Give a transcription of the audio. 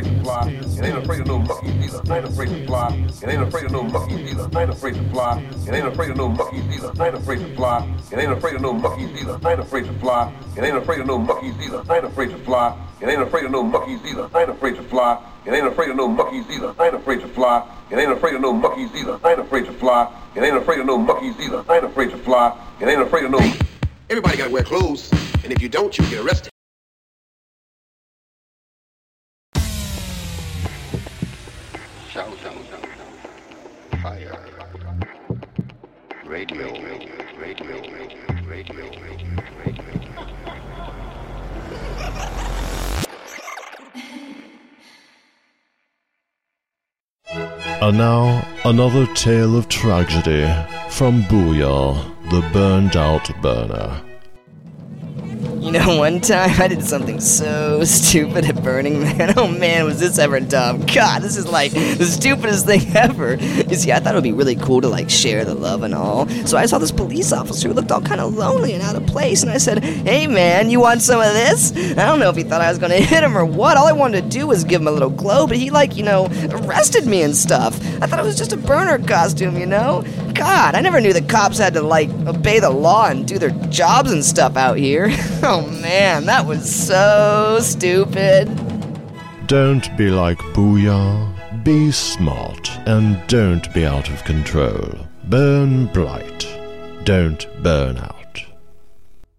afraid to fly. It ain't afraid of no monkeys either. I ain't afraid to fly. It ain't afraid of no monkeys either. I ain't afraid to fly. It ain't afraid of no monkeys either. I ain't afraid to fly. It ain't afraid of no monkeys either. I ain't afraid to fly. It ain't afraid of no monkeys either. I ain't afraid to fly. It ain't afraid of no monkeys either. I ain't afraid to fly. It ain't afraid of no monkeys either. I ain't afraid to fly. It ain't afraid of no monkeys either. I ain't afraid to fly. It ain't afraid of no monkeys either. I ain't afraid to fly. It ain't afraid of no. Everybody gotta wear clothes, and if you don't, you get arrested. Fire. Radio. And now, another tale of tragedy from Booyah, the burned out burner. You know, one time I did something so stupid at Burning Man. Oh man, was this ever dumb. God, this is like the stupidest thing ever. You see, I thought it would be really cool to like share the love and all. So I saw this police officer who looked all kind of lonely and out of place. And I said, hey man, you want some of this? I don't know if he thought I was going to hit him or what. All I wanted to do was give him a little glow. But he arrested me and stuff. I thought it was just a burner costume, you know? God, I never knew the cops had to obey the law and do their jobs and stuff out here. Oh man, that was so stupid. Don't be like Booyah, be smart, and don't be out of control. Burn bright, don't burn out.